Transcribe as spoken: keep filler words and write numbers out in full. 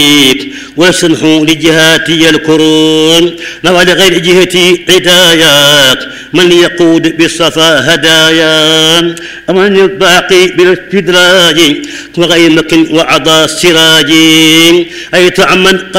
وسنح لجهاتي الكرون نوى لغير جهتي عداياك من يقود بالصفا هدايا أمن الباقي بالاستدراج وغير مكن وعضى السراج أي تعمن